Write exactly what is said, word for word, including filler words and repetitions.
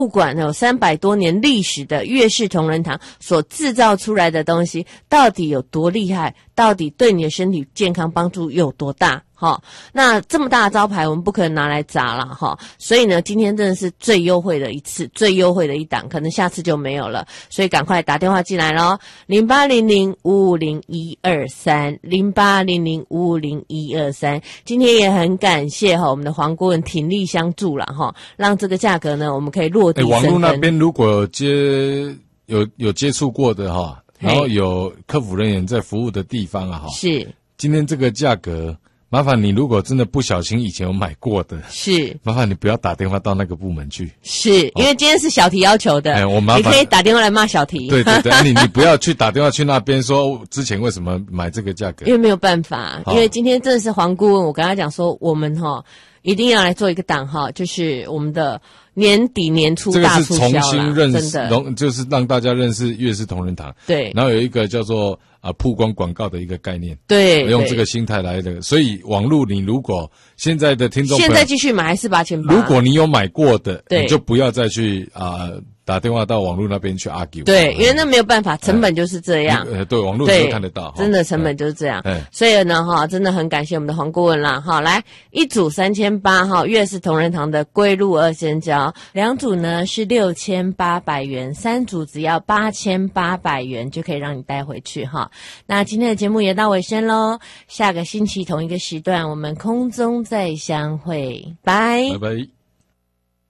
不管有三百多年历史的月氏同仁堂所制造出来的东西到底有多厉害，到底对你的身体健康帮助有多大。好，那这么大的招牌我们不可能拿来砸了哈，所以呢今天真的是最优惠的一次，最优惠的一档，可能下次就没有了，所以赶快打电话进来咯，零八零零五五零一二三 零八零零五五零一二三。今天也很感谢哈我们的黄顾问鼎力相助了哈，让这个价格呢我们可以落地生根。 网络那边如果有接有有接触过的哈，然后有客服人员在服务的地方啊哈， 是今天这个价格，麻烦你如果真的不小心以前有买过的， 是麻烦你不要打电话到那个部门去， 是因为今天是小题要求的， 哎，我麻烦你可以打电话来骂小题， 对对对，你你不要去打电话去那边说之前为什么买这个价格， 因为没有办法，因为今天真的是黄顾问，我跟他讲说，我们哈一定要来做一个档哈，就是我们的年底年初大促销啦， 这个是重新认识， 真的就是让大家认识月氏同仁堂， 对， 然后有一个叫做啊曝光广告的一个概念， 对， 用这个心态来的，所以网络你如果现在的听众朋友现在继续买还是八千八， 如果你有买过的， 对， 你就不要再去啊、呃、打电话到网络那边去 argue， 对，因为那没有办法，成本就是这样， 呃，对，网络你都看得到， 真的成本就是这样，所以呢哈，真的很感谢我们的黄顾问啦哈，来一组三千八哈，月氏同仁堂的龟鹿二仙胶，两组呢是六千八百元，三组只要八千八百元就可以让你带回去哈。那今天的节目也到尾声咯，下个星期同一个时段我们空中再相会，拜拜拜。